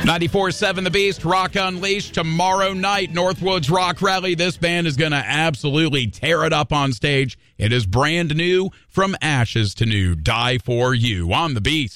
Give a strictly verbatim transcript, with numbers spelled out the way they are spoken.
ninety-four point seven The Beast, Rock Unleashed. Tomorrow night, Northwoods Rock Rally. This band is going to absolutely tear it up on stage. It is brand new, From Ashes to New. Die For You on The Beast.